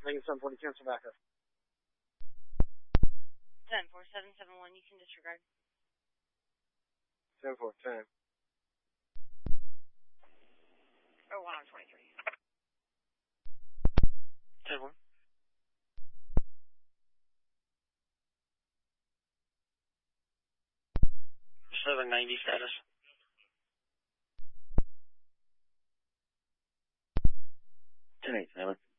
Taking 740, cancel backup. 10-4771, you can disregard. 10-4, 10. Oh, 1 on 23. 10-1. 790 status. 10-8, Taylor.